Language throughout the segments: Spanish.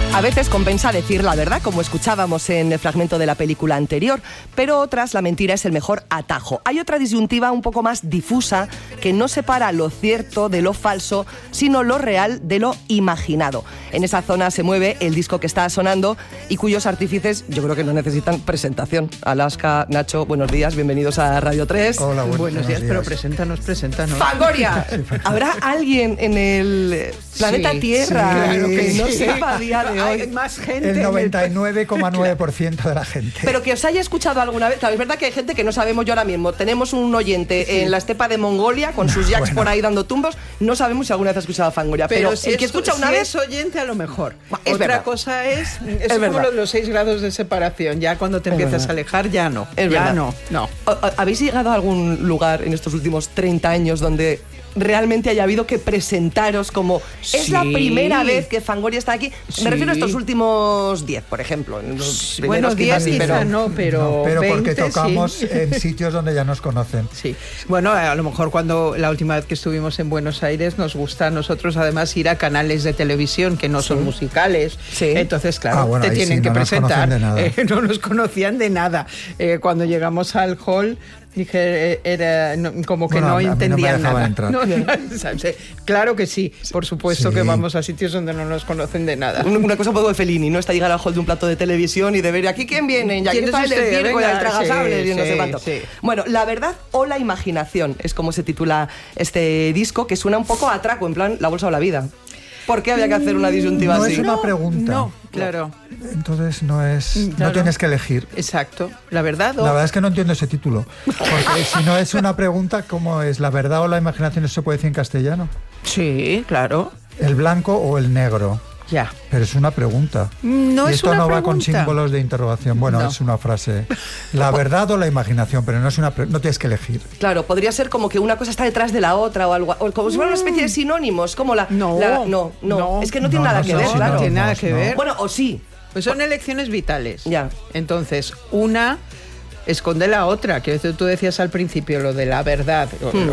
A veces compensa decir la verdad, como escuchábamos en el fragmento de la película anterior, pero otras la mentira es el mejor atajo. Hay otra disyuntiva un poco más difusa que no separa lo cierto de lo falso, sino lo real de lo imaginado. En esa zona se mueve el disco que está sonando y cuyos artífices yo creo que no necesitan presentación. Alaska, Nacho, buenos días, bienvenidos a Radio 3. Hola, buenos días, pero preséntanos. ¡Fangoria! ¿Habrá alguien en el planeta Tierra claro que no sí. sepa a día de hoy? Hay más gente. El 99,9% de la gente. Pero que os haya escuchado alguna vez. Claro, es verdad que hay gente que no sabemos. Yo ahora mismo tenemos un oyente en la estepa de Mongolia con sus yaks por ahí dando tumbos. No sabemos si alguna vez ha escuchado a Fangoria. Pero si el que escucha una vez es oyente, a lo mejor. Es Otra verdad. cosa es verdad. como los 6 grados de separación. Ya cuando te empiezas a alejar, ya no. Es ya verdad. no. ¿Habéis llegado a algún lugar en estos últimos 30 años donde realmente haya habido que presentaros como es la primera vez que Fangoria está aquí? Me refiero a estos últimos 10, por ejemplo. En los Bueno, primeros 10 quizás, quizá no, pero 20, porque tocamos sí. en sitios donde ya nos conocen. Sí, bueno, a lo mejor cuando la última vez que estuvimos en Buenos Aires nos gusta a nosotros además ir a canales de televisión que no son musicales. Sí. Entonces, claro, bueno, te ahí tienen sí, que no nos presentar. conocían de nada. No nos conocían de nada. Cuando llegamos al hall dije, como que Bueno, no a mí no me entendían dejaban nada. entrar. Claro que sí, por supuesto Sí. que vamos a sitios donde no nos conocen de nada. Una cosa un poco de Fellini, ¿no? Está llegar al hall de un plato de televisión y de ver aquí quién viene, ya aquí ¿Quién está es el usted? circo y Venga, el tragasables y no sí, sé cuánto. sí. Bueno, la verdad o la imaginación es como se titula este disco, que suena un poco a atraco, en plan la bolsa o la vida. ¿Por qué había que hacer una disyuntiva No así? es una pregunta. No, claro. Entonces no Claro. tienes que elegir. Exacto. La verdad La verdad es que no entiendo ese título. Porque si no es una pregunta, ¿cómo es? ¿La verdad o la imaginación? ¿Eso se puede decir en castellano? Sí, claro. ¿El blanco o el negro? Ya. Pero es una pregunta. No y es esto una no va con pregunta. símbolos de interrogación. Bueno, No. es una frase. La verdad o la imaginación, pero no es no tienes que elegir. Claro, podría ser como que una cosa está detrás de la otra o algo, o como si fuera una especie de sinónimos, como No. es que no tiene nada que ver, son claro. No tiene nada sinónimos, que no. ver. Bueno, o sí. Pues son elecciones vitales. Ya. Entonces, una esconde la otra, que tú decías al principio, lo de la verdad,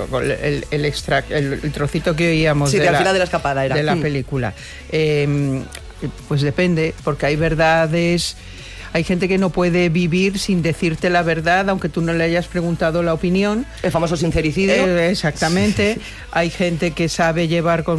el trocito que oíamos Sí, que al final de la escapada era. de la película. Pues depende, porque hay verdades. Hay gente que no puede vivir sin decirte la verdad, aunque tú no le hayas preguntado la opinión. El famoso sincericidio. Exactamente. Hay gente que sabe llevar con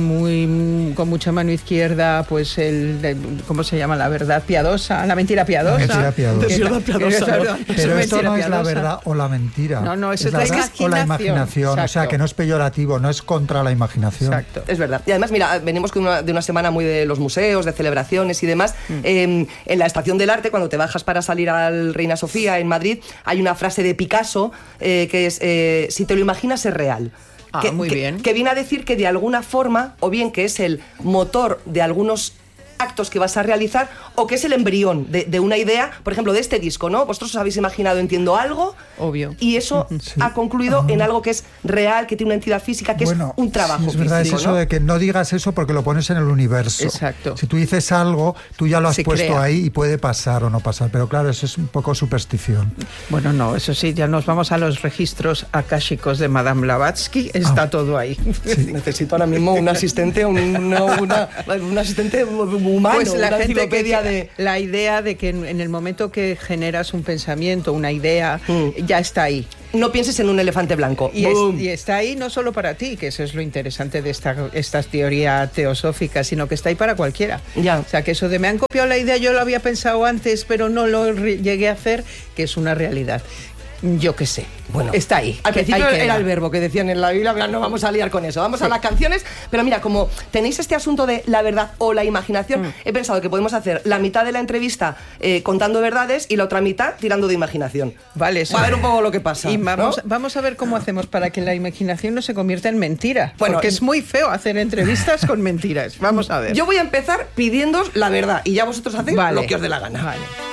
mucha mano izquierda, pues ¿cómo se llama? La verdad piadosa, la mentira piadosa. La mentira piadosa. Que- Verdad piadosa, Pero ¿no? Pero esto no es la piadosa. verdad o la mentira. No, eso es la es la verdad o la imaginación. O sea, Exacto. que no es peyorativo, no es contra la imaginación. Exacto. Es verdad. Y además, mira, venimos de una semana muy de los museos, de celebraciones y demás. En la Estación del Arte, cuando te bajas para salir al Reina Sofía en Madrid, hay una frase de Picasso que es, si te lo imaginas es real. Muy bien. Que viene a decir que de alguna forma, o bien que es el motor de algunos actos que vas a realizar, o que es el embrión de una idea, por ejemplo, de este disco, ¿no? Vosotros os habéis imaginado, entiendo algo, Obvio. y eso ha concluido en algo que es real, que tiene una entidad física, que Bueno, es un trabajo sí, es verdad, físico, es eso ¿no? de que no digas eso porque lo pones en el universo. Exacto. Si tú dices algo, tú ya lo has Se puesto crea. ahí y puede pasar o no pasar. Pero claro, eso es un poco superstición. Bueno, no, eso sí, ya nos vamos a los registros akáshicos de Madame Blavatsky, está todo ahí. Necesito ahora mismo un asistente, un asistente humano, Pues la una gente enciclopedia que la idea de que en el momento que generas un pensamiento, una idea, ya está ahí. No pienses en un elefante blanco. Y está ahí no solo para ti, que eso es lo interesante de esta teoría teosófica, sino que está ahí para cualquiera. Ya. O sea, que eso de me han copiado la idea, yo lo había pensado antes, pero no lo llegué a hacer, que es una realidad. Yo qué sé. Bueno, está ahí. Al que principio ahí queda. era el verbo que decían en la Biblia, pero no vamos a liar con eso. Vamos a las canciones. Pero mira, como tenéis este asunto de la verdad o la imaginación, he pensado que podemos hacer la mitad de la entrevista contando verdades y la otra mitad tirando de imaginación. Vale, eso. Va a ver un poco lo que pasa. Y ¿no? vamos a ver cómo hacemos para que la imaginación no se convierta en mentira. Bueno, porque es muy feo hacer entrevistas con mentiras. Vamos a ver. Yo voy a empezar pidiéndoos la verdad y ya vosotros hacéis Vale. lo que os dé la gana. Vale.